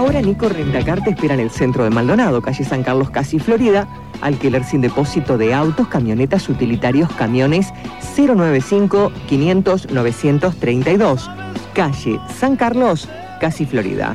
Ahora Nico Rentacar te espera en el centro de Maldonado, calle San Carlos, casi Florida. Alquiler sin depósito de autos, camionetas, utilitarios, camiones 095-500-932. Calle San Carlos, casi Florida.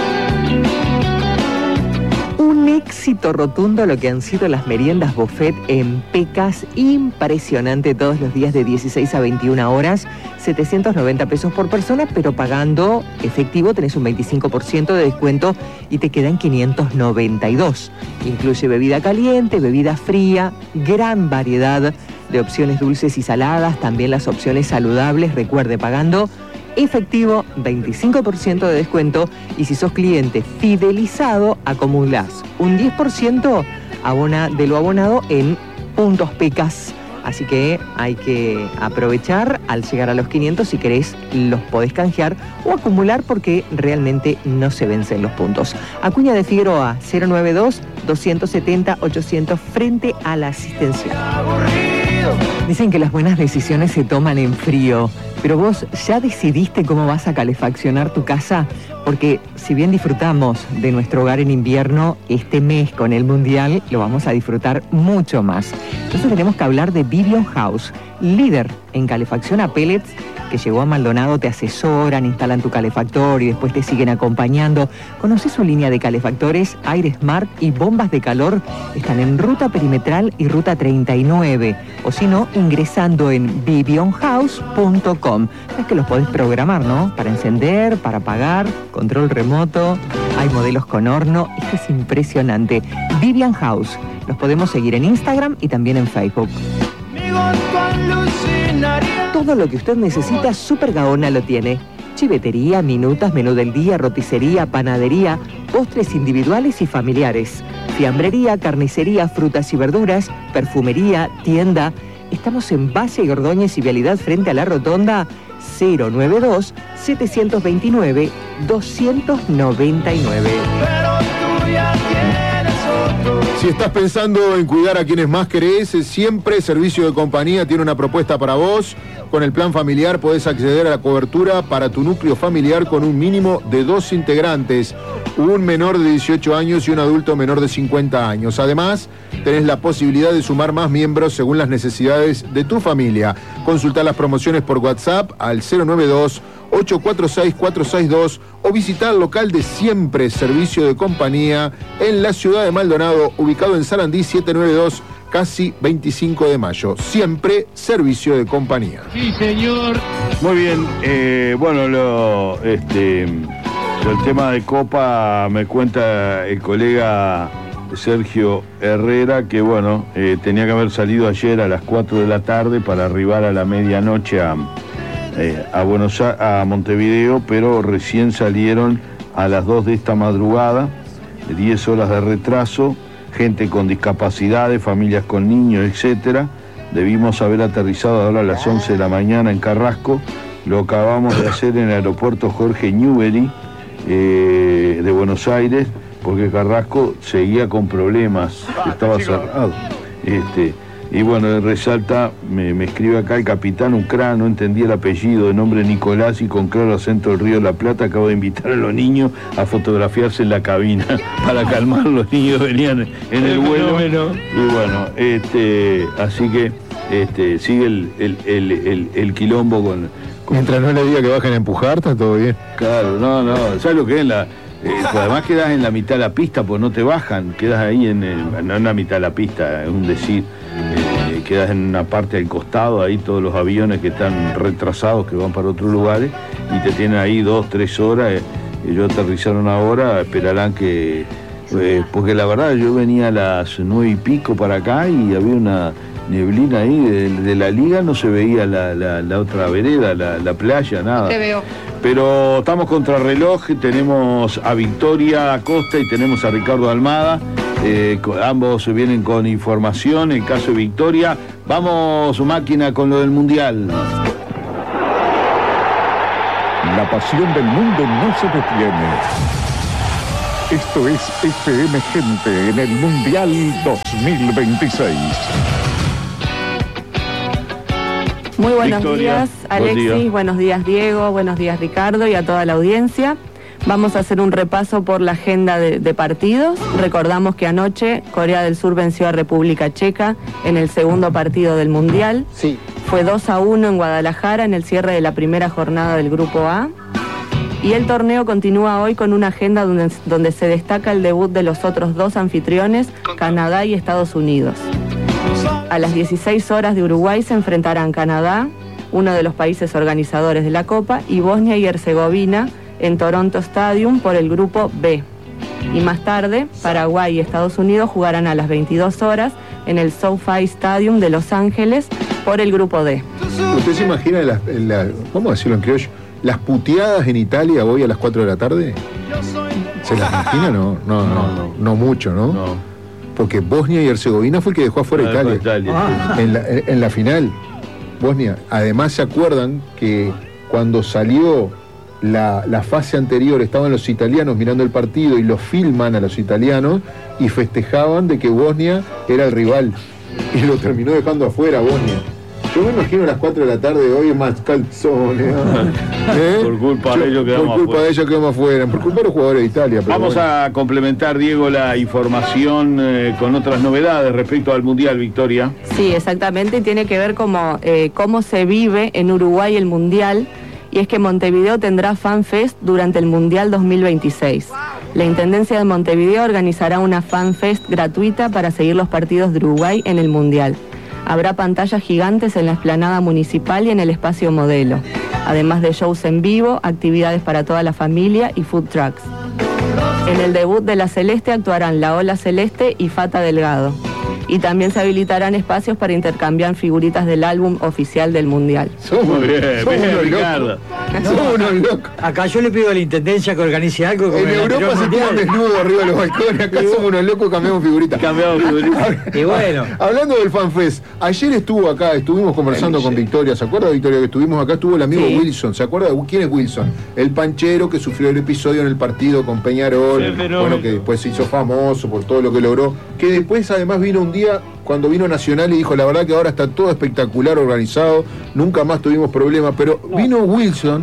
Un éxito rotundo lo que han sido las meriendas buffet en Pecas, impresionante, todos los días de 16 a 21 horas, 790 pesos por persona, pero pagando efectivo tenés un 25% de descuento y te quedan 592. Incluye bebida caliente, bebida fría, gran variedad de opciones dulces y saladas, también las opciones saludables, recuerde, pagando efectivo, 25% de descuento, y si sos cliente fidelizado, acumulás un 10% de lo abonado en puntos Pecas. Así que hay que aprovechar al llegar a los 500, si querés los podés canjear o acumular porque realmente no se vencen los puntos. Acuña de Figueroa, 092-270-800 frente a la Asistencial. Dicen que las buenas decisiones se toman en frío, pero vos ya decidiste cómo vas a calefaccionar tu casa, porque si bien disfrutamos de nuestro hogar en invierno, este mes con el Mundial lo vamos a disfrutar mucho más. Entonces tenemos que hablar de Vivion House, líder en calefacción a pellets, que llegó a Maldonado, te asesoran, instalan tu calefactor y después te siguen acompañando. ¿Conoces su línea de calefactores, Aire Smart y bombas de calor? Están en Ruta Perimetral y Ruta 39. O si no, ingresando en vivionhouse.com. Es que los podés programar, ¿no? Para encender, para apagar, control remoto. Hay modelos con horno. Esto es impresionante. Vivion House. Los podemos seguir en Instagram y también en Facebook. Todo lo que usted necesita, Super Gaona lo tiene. Chivetería, minutas, menú del día, roticería, panadería, postres individuales y familiares. Fiambrería, carnicería, frutas y verduras, perfumería, tienda. Estamos en Valle y Ordóñez y Vialidad frente a la Rotonda, 092-729-299. Si estás pensando en cuidar a quienes más querés, siempre Servicio de Compañía tiene una propuesta para vos. Con el plan familiar podés acceder a la cobertura para tu núcleo familiar con un mínimo de 2 integrantes, un menor de 18 años y un adulto menor de 50 años. Además, tenés la posibilidad de sumar más miembros según las necesidades de tu familia. Consultá las promociones por WhatsApp al 092-846-462 o visita el local de Siempre Servicio de Compañía en la ciudad de Maldonado, ubicado en Sarandí 792, casi 25 de mayo. Siempre Servicio de Compañía. Sí, señor. Muy bien, bueno, el tema de Copa me cuenta el colega Sergio Herrera que bueno, tenía que haber salido ayer a las 4 de la tarde para arribar a la medianoche a Montevideo, pero recién salieron a las 2 de esta madrugada, 10 horas de retraso, gente con discapacidades, familias con niños, etcétera. Debimos haber aterrizado ahora a las 11 de la mañana en Carrasco. Lo acabamos de hacer en el aeropuerto Jorge Newbery de Buenos Aires, porque Carrasco seguía con problemas, estaba cerrado. Y bueno, resalta, me escribe acá el capitán Ucrán, no entendí el apellido, de nombre Nicolás y con claro acento del Río de la Plata, acabo de invitar a los niños a fotografiarse en la cabina para calmar, los niños venían en el vuelo. Y bueno, así que sigue el quilombo con... Mientras no le diga que bajen a empujar, está todo bien. Claro, no, ¿sabes lo que es además quedas en la mitad de la pista, pues no te bajan, quedas ahí no en la mitad de la pista, es un decir, quedas en una parte al costado, ahí todos los aviones que están retrasados, que van para otros lugares, y te tienen ahí 2-3 horas, ellos aterrizaron ahora, esperarán que, porque la verdad yo venía a las 9 y pico para acá y había una neblina ahí de la liga, no se veía la otra vereda, la playa, nada. Te veo. Pero estamos contra reloj, tenemos a Victoria Acosta y tenemos a Ricardo Almada, ambos vienen con información. En caso de Victoria, vamos máquina con lo del Mundial. La pasión del mundo no se detiene. Esto es FM Gente en el Mundial 2026. Muy buenos Victoria, días, Alexis, buenos días, Diego, buenos días, Ricardo, y a toda la audiencia. Vamos a hacer un repaso por la agenda de partidos. Recordamos que anoche Corea del Sur venció a República Checa en el segundo partido del Mundial. Sí. Fue 2-1 en Guadalajara en el cierre de la primera jornada del Grupo A. Y el torneo continúa hoy con una agenda donde se destaca el debut de los otros dos anfitriones, Canadá y Estados Unidos. A las 16 horas de Uruguay se enfrentarán Canadá, uno de los países organizadores de la Copa, y Bosnia y Herzegovina en Toronto Stadium por el Grupo B. Y más tarde, Paraguay y Estados Unidos jugarán a las 22 horas en el SoFi Stadium de Los Ángeles por el Grupo D. ¿Usted se imagina, vamos a decirlo en criollo, las puteadas en Italia hoy a las 4 de la tarde? ¿Se las imagina? No mucho, ¿no? No. Porque Bosnia y Herzegovina fue el que dejó afuera a Italia. En la final, Bosnia. Además, ¿se acuerdan que cuando salió la fase anterior estaban los italianos mirando el partido y los filman a los italianos y festejaban de que Bosnia era el rival? Y lo terminó dejando afuera Bosnia. Yo me imagino a las 4 de la tarde de hoy es más calzones. Por culpa de ellos quedamos afuera. Por culpa de ellos quedamos afuera. Por culpa de los jugadores de Italia. Pero Vamos a complementar, Diego, la información con otras novedades respecto al Mundial, Victoria. Sí, exactamente, y tiene que ver cómo se vive en Uruguay el Mundial, y es que Montevideo tendrá Fan Fest durante el Mundial 2026. La Intendencia de Montevideo organizará una Fan Fest gratuita para seguir los partidos de Uruguay en el Mundial. Habrá pantallas gigantes en la explanada municipal y en el espacio modelo, además de shows en vivo, actividades para toda la familia y food trucks. En el debut de La Celeste actuarán La Ola Celeste y Fata Delgado. Y también se habilitarán espacios para intercambiar figuritas del álbum oficial del Mundial. Muy bien, Ricardo. Somos unos locos. Acá yo le pido a la Intendencia que organice algo. En Europa se tiran desnudos arriba de los balcones. Acá somos unos locos y cambiamos figuritas. Y bueno. Hablando del FanFest, ayer estuvimos conversando con Victoria. ¿Se acuerda, Victoria, que estuvimos acá? Estuvo el amigo Wilson. ¿Se acuerda? ¿Quién es Wilson? El panchero que sufrió el episodio en el partido con Peñarol. Sí, bueno, que después se hizo famoso por todo lo que logró. Que después además vino un día cuando vino Nacional y dijo, la verdad que ahora está todo espectacular organizado, nunca más tuvimos problemas, pero vino Wilson,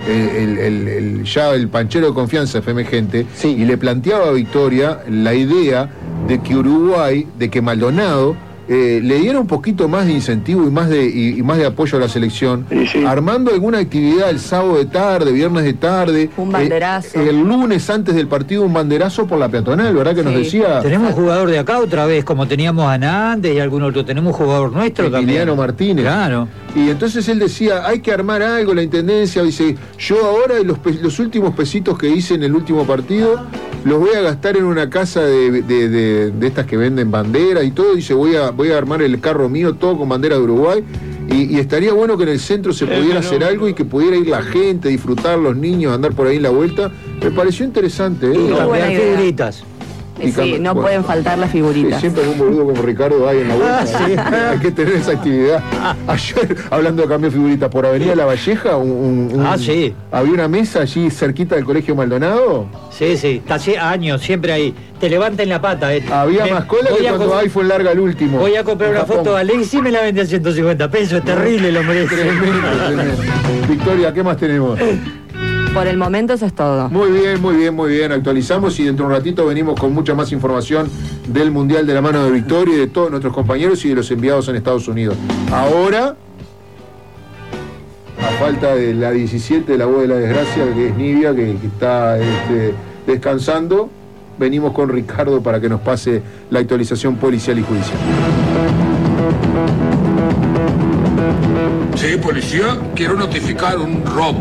el panchero de confianza FM Gente, y le planteaba a Victoria la idea de que Uruguay, de que Maldonado le diera un poquito más de incentivo y más de apoyo a la selección, armando alguna actividad el sábado de tarde, viernes de tarde, un banderazo, el lunes antes del partido un banderazo por la peatonal, ¿verdad? Que nos decía. Tenemos un jugador de acá otra vez, como teníamos a Nández y algún otro, tenemos un jugador nuestro también. Emiliano Martínez. Claro. Y entonces él decía, hay que armar algo, la Intendencia dice, yo ahora los últimos pesitos que hice en el último partido, los voy a gastar en una casa de estas que venden banderas y todo, dice, voy a armar el carro mío todo con bandera de Uruguay, y estaría bueno que en el centro se pudiera hacer algo y que pudiera ir la gente, disfrutar los niños, andar por ahí en la vuelta. Me pareció interesante, ¿eh? Y cambiar figuritas. Sí, no pueden faltar las figuritas. Siempre algún boludo como Ricardo hay en la vuelta. Hay que tener esa actividad. Ayer, hablando de cambio de figuritas, por Avenida La Valleja, había una mesa allí cerquita del Colegio Maldonado. Sí, está hace años, siempre ahí. Te levanten la pata. Había más cola que cuando iPhone larga el último. Voy a comprar una foto de Alex y me la venden 150 pesos. Es terrible, lo merece. Tremendo. Victoria, ¿qué más tenemos? Por el momento eso es todo. Muy bien. Actualizamos y dentro de un ratito venimos con mucha más información del Mundial de la mano de Victoria y de todos nuestros compañeros y de los enviados en Estados Unidos. Ahora, a falta de la 17 de la voz de la desgracia, que es Nivia, que está descansando, venimos con Ricardo para que nos pase la actualización policial y judicial. Sí, policía, quiero notificar un robo.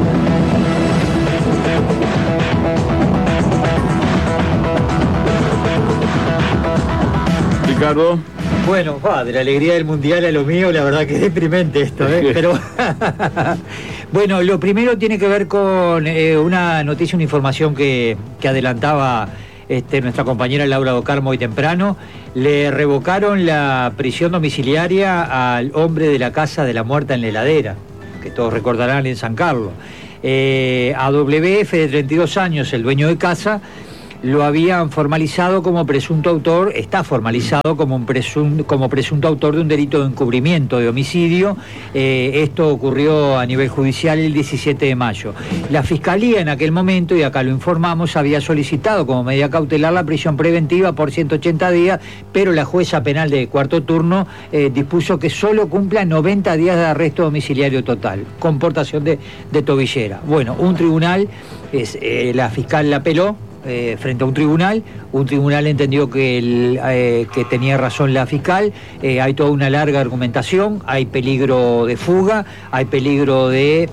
Ricardo. Bueno, de la alegría del Mundial a lo mío, la verdad que es deprimente esto, pero bueno, lo primero tiene que ver con una noticia, una información que adelantaba nuestra compañera Laura Docarmo hoy temprano. Le revocaron la prisión domiciliaria al hombre de la casa de la muerta en la heladera, que todos recordarán, en San Carlos. A WF, de 32 años, el dueño de casa, lo habían formalizado como presunto autor, está formalizado como presunto autor de un delito de encubrimiento de homicidio. Esto ocurrió a nivel judicial el 17 de mayo. La Fiscalía en aquel momento, y acá lo informamos, había solicitado como medida cautelar la prisión preventiva por 180 días, pero la jueza penal de cuarto turno dispuso que solo cumpla 90 días de arresto domiciliario total, con portación de tobillera. Bueno, un tribunal, la fiscal la apeló frente a un tribunal entendió que tenía razón la fiscal. Hay toda una larga argumentación, hay peligro de fuga, hay peligro de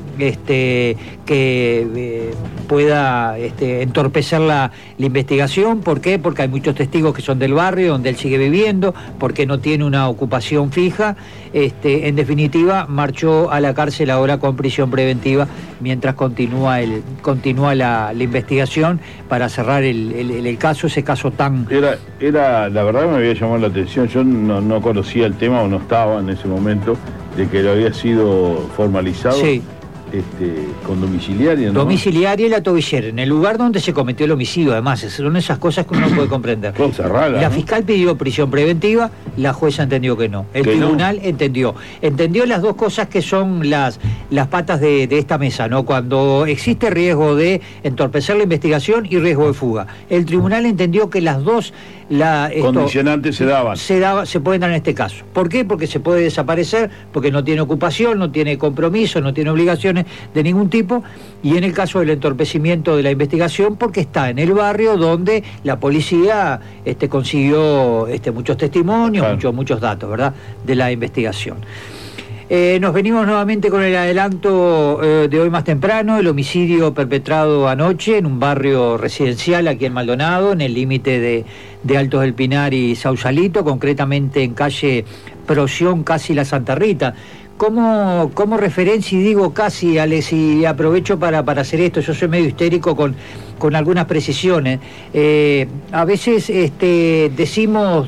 que pueda entorpecer la investigación. ¿Por qué? Porque hay muchos testigos que son del barrio donde él sigue viviendo, porque no tiene una ocupación fija. En definitiva, marchó a la cárcel ahora con prisión preventiva mientras continúa la investigación para cerrar el caso, ese caso tan... Era la verdad me había llamado la atención, yo no conocía el tema o no estaba en ese momento, de que lo había sido formalizado. Sí. Con domiciliaria, ¿no? Domiciliaria y la tobillera, en el lugar donde se cometió el homicidio, además, son esas cosas que uno no puede comprender. Cosa rara, la ¿no? fiscal pidió prisión preventiva, la jueza entendió que no. El tribunal entendió las dos cosas que son las patas de esta mesa, ¿no? Cuando existe riesgo de entorpecer la investigación y riesgo de fuga. El tribunal entendió que las dos condicionantes se daban. Se pueden dar en este caso. ¿Por qué? Porque se puede desaparecer, porque no tiene ocupación, no tiene compromiso, no tiene obligaciones de ningún tipo, y en el caso del entorpecimiento de la investigación, porque está en el barrio donde la policía consiguió muchos testimonios, claro, muchos datos, ¿verdad?, de la investigación. Nos venimos nuevamente con el adelanto de hoy más temprano, el homicidio perpetrado anoche en un barrio residencial aquí en Maldonado, en el límite de Altos del Pinar y Sausalito, concretamente en calle Procyon, casi la Santa Rita. Como referencia, y digo casi, Alex, y aprovecho para hacer esto, yo soy medio histérico con algunas precisiones. A veces decimos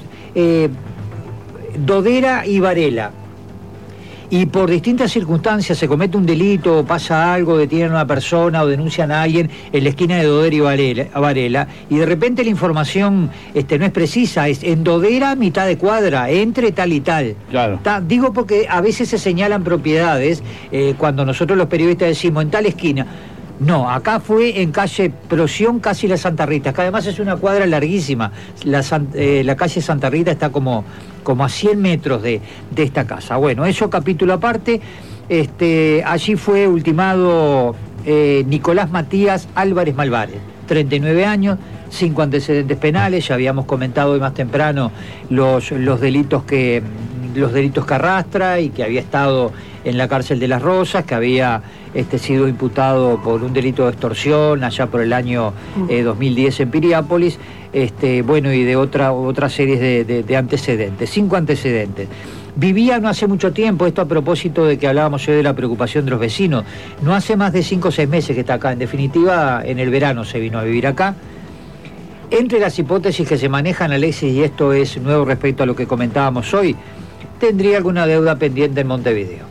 Dodera y Varela, y por distintas circunstancias se comete un delito, pasa algo, detienen a una persona o denuncian a alguien en la esquina de Dodera y Varela, y de repente la información no es precisa, es en Dodera, mitad de cuadra, entre tal y tal. Claro. Digo porque a veces se señalan propiedades, cuando nosotros los periodistas decimos en tal esquina. No, acá fue en calle Procyon, casi la Santa Rita, que además es una cuadra larguísima. La calle Santa Rita está como a 100 metros de esta casa. Bueno, eso capítulo aparte. Allí fue ultimado Nicolás Matías Álvarez Malvarez, 39 años, 5 antecedentes penales. Ya habíamos comentado hoy más temprano los delitos que arrastra, y que había estado en la cárcel de Las Rosas, que había sido imputado por un delito de extorsión allá por el año 2010 en Piriápolis, bueno, y de otras series de antecedentes, 5 antecedentes. Vivía no hace mucho tiempo, esto a propósito de que hablábamos hoy de la preocupación de los vecinos, no hace más de 5 o 6 meses que está acá, en definitiva en el verano se vino a vivir acá. Entre las hipótesis que se manejan, Alexis, y esto es nuevo respecto a lo que comentábamos hoy, tendría alguna deuda pendiente en Montevideo.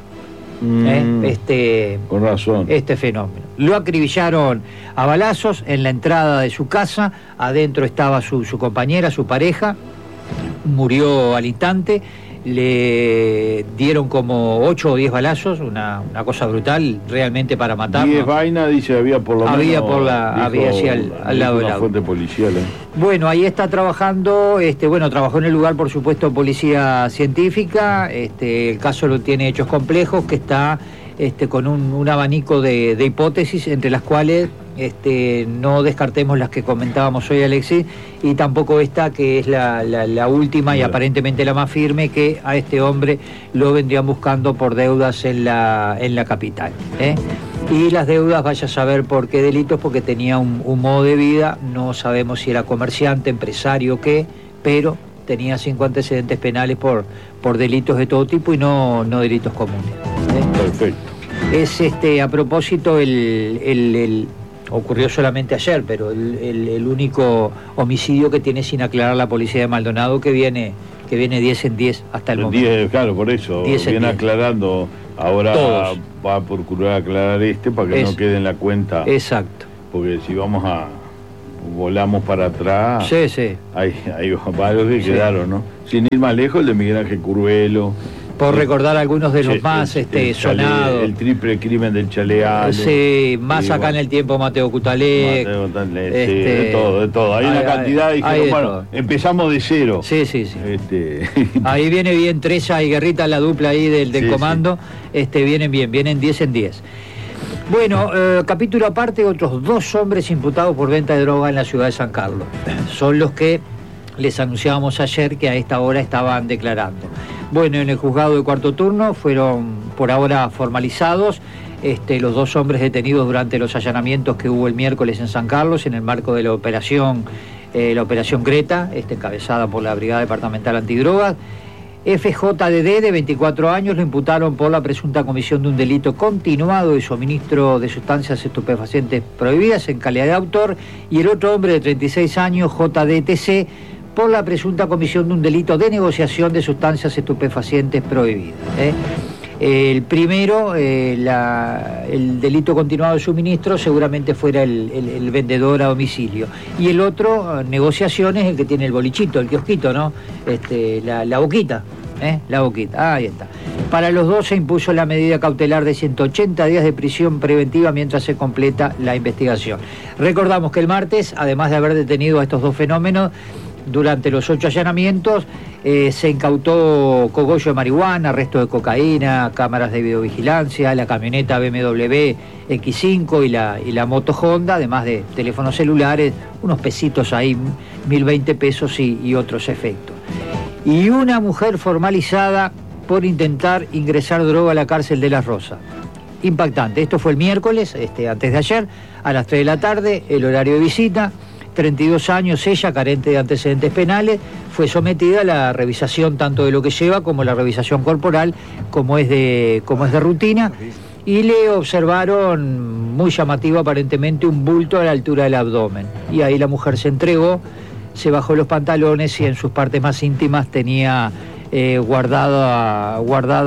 Con razón. Este fenómeno. Lo acribillaron a balazos en la entrada de su casa, adentro estaba su compañera, su pareja, murió al instante. Le dieron como 8 o 10 balazos, una cosa brutal, realmente para matarlo. 10 vainas, dice, había por lo menos. Había así al lado del auto. Fuente policial, Bueno, ahí está trabajando, trabajó en el lugar, por supuesto, policía científica. El caso lo tiene hechos complejos, que está con un abanico de hipótesis, entre las cuales no descartemos las que comentábamos hoy, Alexis, y tampoco esta, que es la última y aparentemente la más firme, que a este hombre lo vendrían buscando por deudas en la capital. Y las deudas, vaya a saber por qué delitos, porque tenía un modo de vida, no sabemos si era comerciante, empresario, qué, pero tenía 5 antecedentes penales por delitos de todo tipo y no delitos comunes. Perfecto. Es a propósito ocurrió solamente ayer, pero el único homicidio que tiene sin aclarar la policía de Maldonado, que viene 10 en 10 hasta el momento. 10, claro, por eso, viene aclarando, ahora todos. Va a procurar aclarar para que no quede en la cuenta. Exacto. Porque si vamos volamos para atrás. Sí, sí. Hay varios que quedaron, ¿no? Sin ir más lejos, el de Miguel Ángel Curvelo. Por recordar algunos de los más sonados. El triple crimen del Chaleal. Sí, más acá en el tiempo Mateo Cutalec. De todo. Hay una cantidad y dijeron, bueno, empezamos de cero. Sí. Ahí viene bien Treza y Guerrita, la dupla ahí del comando. Vienen bien, vienen 10 en 10. Bueno, capítulo aparte, otros 2 hombres imputados por venta de droga en la ciudad de San Carlos. Son los que les anunciábamos ayer que a esta hora estaban declarando. Bueno, en el juzgado de cuarto turno fueron por ahora formalizados los 2 hombres detenidos durante los allanamientos que hubo el miércoles en San Carlos en el marco de la operación Greta, encabezada por la Brigada Departamental Antidrogas. FJDD, de 24 años, lo imputaron por la presunta comisión de un delito continuado de suministro de sustancias estupefacientes prohibidas en calidad de autor, y el otro hombre de 36 años, JDTC, por la presunta comisión de un delito de negociación de sustancias estupefacientes prohibidas. El primero, el delito continuado de suministro, seguramente fuera el vendedor a domicilio. Y el otro, negociaciones, el que tiene el bolichito, el kiosquito, ¿no? La boquita. La boquita, ahí está. Para los 2 se impuso la medida cautelar de 180 días de prisión preventiva mientras se completa la investigación. Recordamos que el martes, además de haber detenido a estos 2 fenómenos, durante los 8 allanamientos se incautó cogollo de marihuana, resto de cocaína, cámaras de videovigilancia, la camioneta BMW X5 y la moto Honda, además de teléfonos celulares, unos pesitos ahí, 1.020 pesos y otros efectos. Y una mujer formalizada por intentar ingresar droga a la cárcel de Las Rosas. Impactante. Esto fue el miércoles, antes de ayer, a las 3 de la tarde, el horario de visita. 32 años ella, carente de antecedentes penales, fue sometida a la revisación tanto de lo que lleva como la revisación corporal, como es de rutina, y le observaron, muy llamativo aparentemente, un bulto a la altura del abdomen. Y ahí la mujer se entregó, se bajó los pantalones y en sus partes más íntimas tenía guardado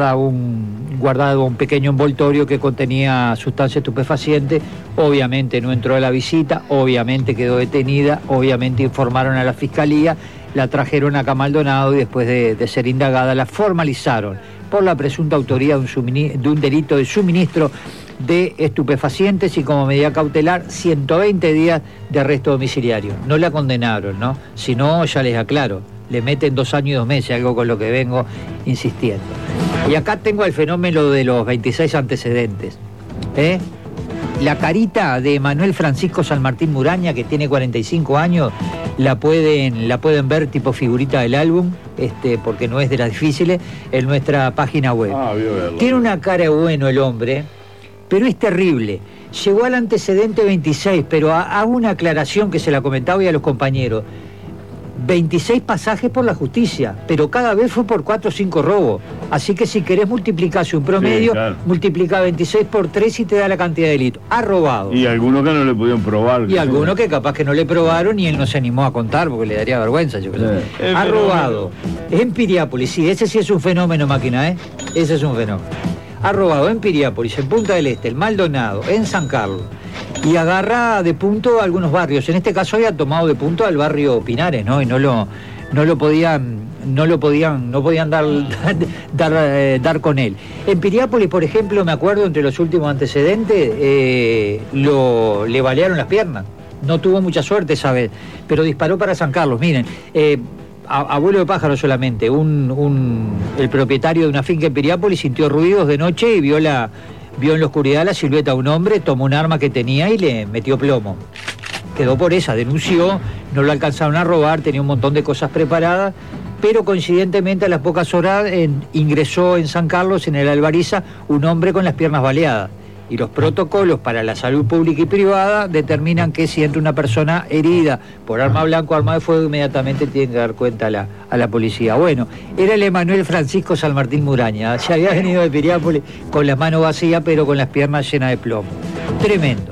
un pequeño envoltorio que contenía sustancia estupefaciente. Obviamente no entró a la visita, obviamente quedó detenida, obviamente informaron a la fiscalía, la trajeron acá a Maldonado y después de ser indagada la formalizaron por la presunta autoría de un delito de suministro de estupefacientes y como medida cautelar 120 días de arresto domiciliario. No la condenaron, ¿no? Si no, ya les aclaro, le meten 2 años y 2 meses, algo con lo que vengo insistiendo. Y acá tengo el fenómeno de los 26 antecedentes. La carita de Manuel Francisco San Martín Muraña, que tiene 45 años, la pueden ver tipo figurita del álbum, porque no es de las difíciles, en nuestra página web. Tiene una cara de bueno el hombre, pero es terrible. Llegó al antecedente 26, pero hago una aclaración que se la comentaba hoy a los compañeros. 26 pasajes por la justicia, pero cada vez fue por 4 o 5 robos. Así que si querés multiplicarse un promedio, multiplica 26 por 3 y te da la cantidad de delitos. Ha robado. Y algunos que no le pudieron probar. Y algunos que capaz que no le probaron y él no se animó a contar porque le daría vergüenza. Yo creo. Ha robado. En Piriápolis, sí, ese sí es un fenómeno, máquina, Ese es un fenómeno. Ha robado en Piriápolis, en Punta del Este, en Maldonado, en San Carlos. Y agarra de punto algunos barrios. En este caso había tomado de punto al barrio Pinares, ¿no? Y no podían dar con él. En Piriápolis, por ejemplo, me acuerdo, entre los últimos antecedentes, le balearon las piernas. No tuvo mucha suerte esa vez, pero disparó para San Carlos. Miren, a vuelo de pájaro solamente, el propietario de una finca en Piriápolis sintió ruidos de noche y vio en la oscuridad la silueta de un hombre, tomó un arma que tenía y le metió plomo. Quedó por esa, denunció, no lo alcanzaron a robar, tenía un montón de cosas preparadas, pero coincidentemente a las pocas horas ingresó en San Carlos, en el Alvariza, un hombre con las piernas baleadas. Y los protocolos para la salud pública y privada determinan que si entra una persona herida por arma blanca o arma de fuego, inmediatamente tienen que dar cuenta a la policía. Bueno, era el Emanuel Francisco San Martín Muraña. Ya había venido de Piriápolis con las manos vacías, pero con las piernas llenas de plomo. Tremendo.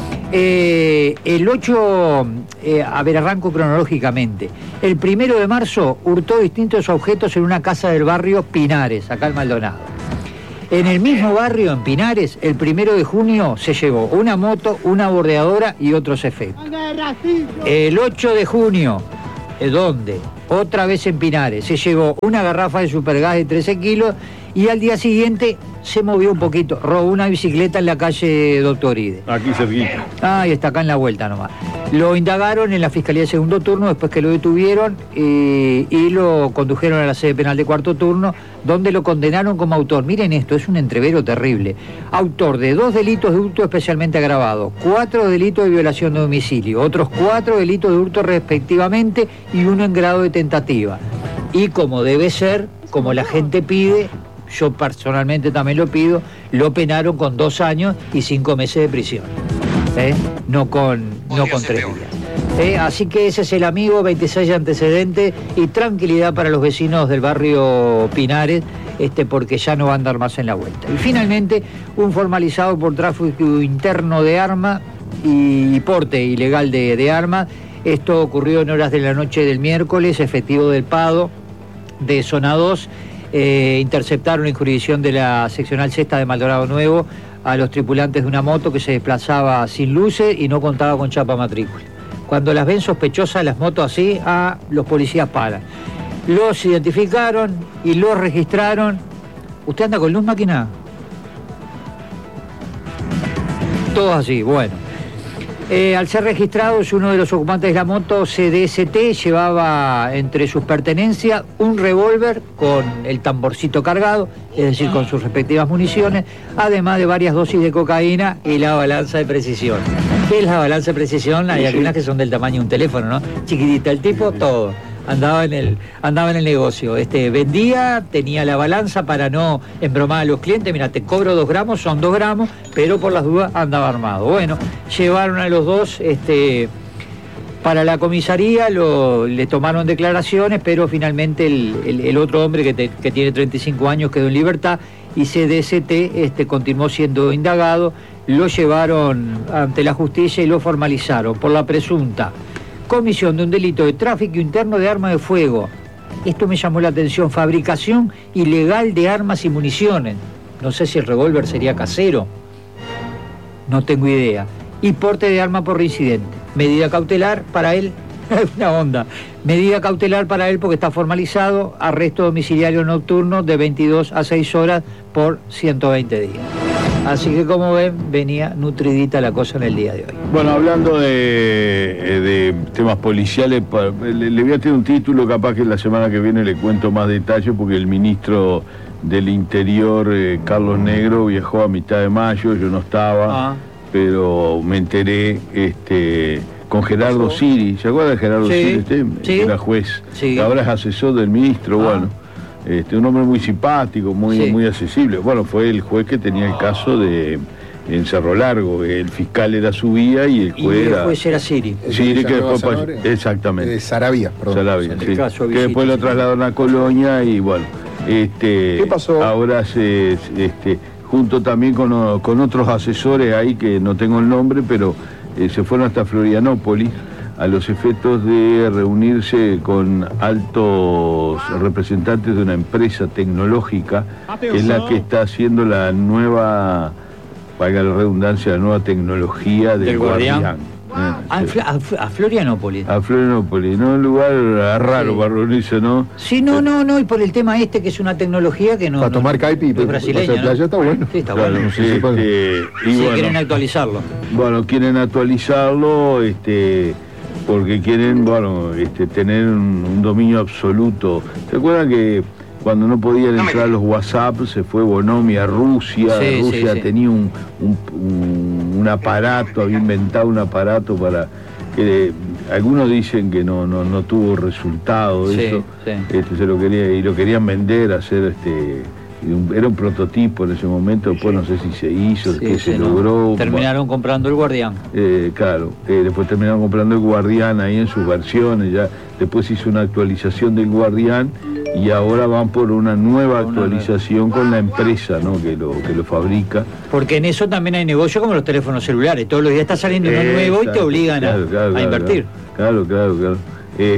El 8, arranco cronológicamente. El 1 de marzo hurtó distintos objetos en una casa del barrio Pinares, acá en Maldonado. En el mismo barrio, en Pinares, el 1 de junio se llevó una moto, una bordeadora y otros efectos. El 8 de junio, ¿dónde? Otra vez en Pinares, se llevó una garrafa de supergas de 13 kilos y al día siguiente se movió un poquito, robó una bicicleta en la calle Doctor Ide. Aquí cerquita. Ah, y está acá en la vuelta nomás. Lo indagaron en la Fiscalía de Segundo Turno después que lo detuvieron y lo condujeron a la sede penal de Cuarto Turno, donde lo condenaron como autor. Miren esto, es un entrevero terrible. Autor de 2 delitos de hurto especialmente agravado, 4 delitos de violación de domicilio, otros 4 delitos de hurto respectivamente y 1 en grado de tentativa. Y como debe ser, como la gente pide, yo personalmente también lo pido, lo penaron con 2 años y 5 meses de prisión. No con 3 días. Así que ese es el amigo, 26 antecedentes y tranquilidad para los vecinos del barrio Pinares, porque ya no va a andar más en la vuelta. Y finalmente, un formalizado por tráfico interno de arma y porte ilegal de armas. Esto ocurrió en horas de la noche del miércoles, efectivo del PADO de Zona 2. Interceptaron en jurisdicción de la seccional sexta de Maldonado Nuevo a los tripulantes de una moto que se desplazaba sin luces y no contaba con chapa matrícula. Cuando las ven sospechosas las motos así, los policías paran. Los identificaron y los registraron. ¿Usted anda con luz, máquina? Todos así, bueno. Al ser registrados, uno de los ocupantes de la moto CDST llevaba entre sus pertenencias un revólver con el tamborcito cargado, es decir, con sus respectivas municiones, además de varias dosis de cocaína y la balanza de precisión. ¿Qué es la balanza de precisión? Hay algunas que son del tamaño de un teléfono, ¿no? Chiquitita, el tipo, todo. Andaba en el negocio. Vendía, tenía la balanza para no embromar a los clientes. Mira, te cobro 2 gramos, son 2 gramos, pero por las dudas andaba armado. Bueno, llevaron a los dos para la comisaría, le tomaron declaraciones, pero finalmente el otro hombre que tiene 35 años quedó en libertad y CDST continuó siendo indagado. Lo llevaron ante la justicia y lo formalizaron por la presunta comisión de un delito de tráfico interno de armas de fuego. Esto me llamó la atención, fabricación ilegal de armas y municiones. No sé si el revólver sería casero, no tengo idea. Y porte de arma por reincidente. Medida cautelar para él, una onda. Medida cautelar para él porque está formalizado, arresto domiciliario nocturno de 22 a 6 horas por 120 días. Así que como ven, venía nutridita la cosa en el día de hoy. Bueno, hablando de temas policiales, le voy a tener un título, capaz que la semana que viene le cuento más detalles, porque el ministro del Interior, Carlos Negro, viajó a mitad de mayo, yo no estaba, pero me enteré con Gerardo Siri. ¿Se acuerda de Gerardo Siri? Sí. Era juez, sí. Ahora es asesor del ministro, bueno. Un hombre muy simpático, muy accesible. Bueno, fue el juez que tenía el caso en Cerro Largo. El fiscal era Subía y el juez era Siri. Siri, que después exactamente. Sarabia, perdón. Sarabia, sí. Que después lo trasladaron a Colonia y bueno. ¿Qué pasó? Ahora junto también con otros asesores ahí que no tengo el nombre, pero se fueron hasta Florianópolis a los efectos de reunirse con altos representantes de una empresa tecnológica, que es la que está haciendo la nueva, valga la redundancia, la nueva tecnología del Guardián. A Florianópolis. A Florianópolis, ¿no? Un lugar raro para reunirse, ¿no? Sí, no, y por el tema que es una tecnología que no... Para tomar caipi, es brasileña, ¿no? Playa está bueno. Sí, está claro, bueno. y bueno, quieren actualizarlo. Bueno, quieren actualizarlo, porque quieren, tener un dominio absoluto. ¿Se acuerdan que cuando no podían entrar los WhatsApp se fue Bonomi a Rusia? Rusia tenía un aparato, había inventado un aparato para que algunos dicen que no tuvo resultado eso. Se lo querían vender, hacer era un prototipo en ese momento, después no sé si se hizo, se logró. Terminaron comprando el Guardián. Claro, después terminaron comprando el Guardián ahí en sus versiones, ya después hizo una actualización del Guardián y ahora van por una nueva actualización con la empresa, ¿no? que lo fabrica. Porque en eso también hay negocio como los teléfonos celulares, todos los días está saliendo uno nuevo y te obligan a invertir. Claro.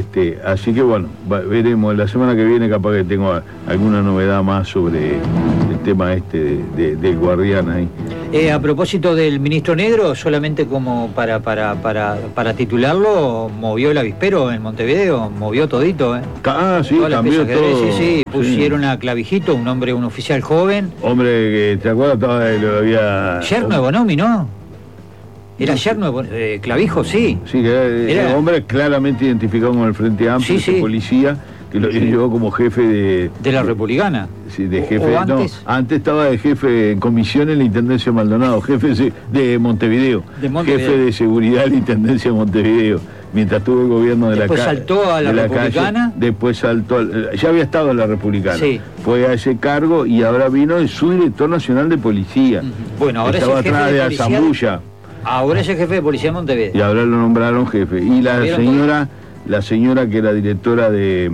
Así que bueno, veremos, la semana que viene capaz que tengo alguna novedad más sobre tema del guardián ahí. A propósito del ministro Negro, solamente como para titularlo, movió el avispero en Montevideo, movió todito, ¿eh? Sí, cambió todo. Sí, pusieron a Clavijito, un oficial joven. Hombre, que ¿te acuerdas? Lo había... Yerno de Bonomi, ¿no? Era yerno de Clavijo, sí. Sí, que era hombre claramente identificado con el Frente Amplio, policía, que lo llevó como jefe de la Republicana. Sí, de jefe. Antes. No, antes estaba de jefe en comisión en la Intendencia de Maldonado, jefe de Montevideo. Jefe de seguridad de la Intendencia de Montevideo. Mientras tuvo el gobierno de después la calle. Después saltó a la Republicana. Calle, después saltó, ya había estado en la Republicana. Sí. Fue a ese cargo y ahora vino el subdirector nacional de policía. Bueno, ahora estaba atrás de Azambulla. Ahora es el jefe de policía de Montevideo. Y ahora lo nombraron jefe. Y la señora que era directora de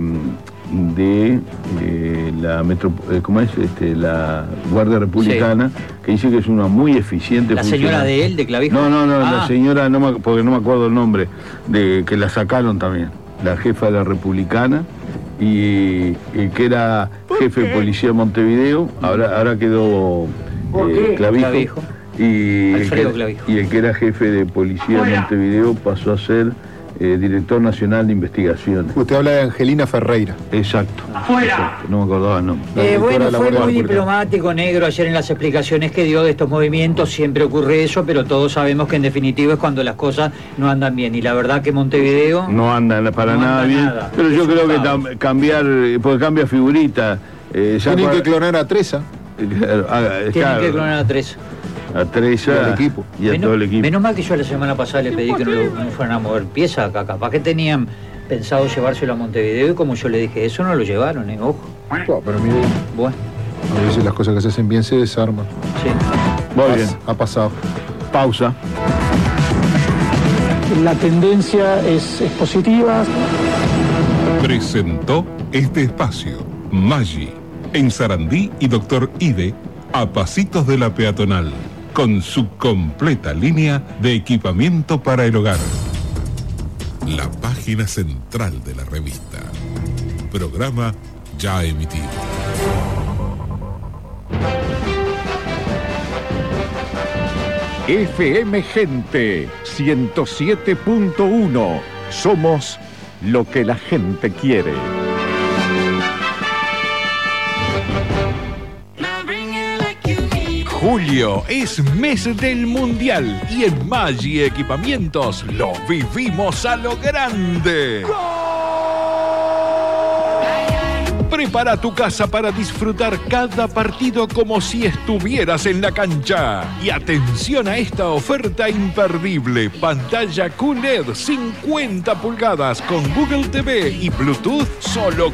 la ¿cómo es? La Guardia Republicana, que dice que es una muy eficiente ¿La señora de él, de Clavijo? No, la señora, porque no me acuerdo el nombre, que la sacaron también, la jefa de la Republicana, y que era jefe de policía de Montevideo, ahora quedó Clavijo. Y el que era jefe de policía de Montevideo pasó a ser director nacional de investigaciones. Usted habla de Angelina Ferreira. Exacto. No me acordaba el nombre. Bueno, fue muy diplomático, Negro, ayer en las explicaciones que dio de estos movimientos. Siempre ocurre eso, pero todos sabemos que en definitiva es cuando las cosas no andan bien. Y la verdad que Montevideo no anda para nada bien. Pero yo creo que cambiar, porque cambia figurita. Tienen que clonar a Tresa. Tienen que clonar a Tresa. A Teresa y a todo el equipo. Menos mal que yo la semana pasada le pedí que no fueran a mover pieza acá. Capaz que tenían pensado llevárselo a Montevideo y como yo le dije, eso no lo llevaron, ojo. No, pero mire, bueno, a veces las cosas que se hacen bien se desarman. Sí. Muy bien. Ha pasado. Pausa. La tendencia es positiva. Presentó este espacio Maggi, en Sarandí y Doctor Ide, a pasitos de la peatonal, con su completa línea de equipamiento para el hogar. La página central de la revista. Programa ya emitido. FM Gente 107.1. Somos lo que la gente quiere. Julio es mes del Mundial y en Maggi Equipamientos lo vivimos a lo grande. Prepara tu casa para disfrutar cada partido como si estuvieras en la cancha. Y atención a esta oferta imperdible. Pantalla QLED 50 pulgadas con Google TV y Bluetooth, solo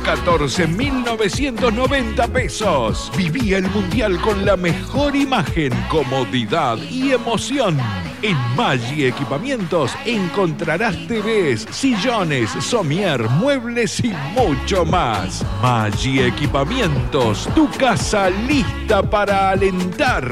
14.990 pesos. Viví el Mundial con la mejor imagen, comodidad y emoción. En Maggi Equipamientos encontrarás TVs, sillones, somier, muebles y mucho más. Maggi Equipamientos, tu casa lista para alentar.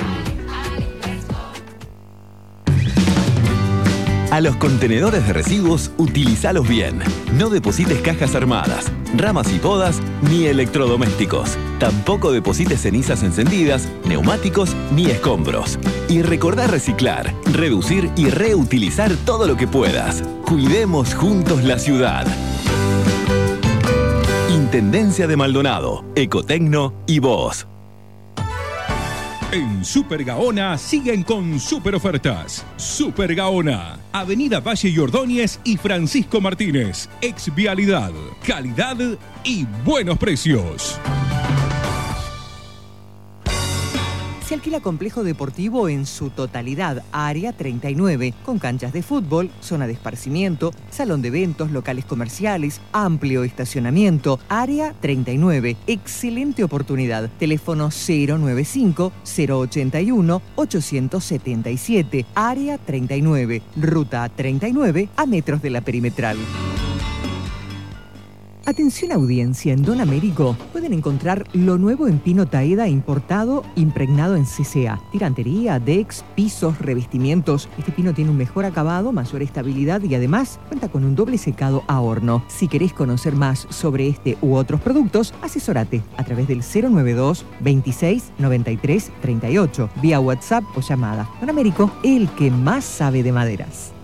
A los contenedores de residuos, utilízalos bien. No deposites cajas armadas, ramas y podas, ni electrodomésticos. Tampoco deposites cenizas encendidas, neumáticos ni escombros. Y recordá reciclar, reducir y reutilizar todo lo que puedas. Cuidemos juntos la ciudad. Intendencia de Maldonado, Ecotecno y vos. En Super Gaona siguen con super ofertas. Super Gaona, Avenida Valle y Ordóñez y Francisco Martínez. Ex Vialidad, calidad y buenos precios. Se alquila complejo deportivo en su totalidad, Área 39, con canchas de fútbol, zona de esparcimiento, salón de eventos, locales comerciales, amplio estacionamiento. Área 39, excelente oportunidad. Teléfono 095-081-877. Área 39, ruta 39, a metros de la perimetral. Atención audiencia, en Don Américo pueden encontrar lo nuevo en pino taeda importado, impregnado en CCA. Tirantería, decks, pisos, revestimientos. Este pino tiene un mejor acabado, mayor estabilidad y además cuenta con un doble secado a horno. Si querés conocer más sobre este u otros productos, asesórate a través del 092 26 93 38, vía WhatsApp o llamada. Don Américo, el que más sabe de maderas.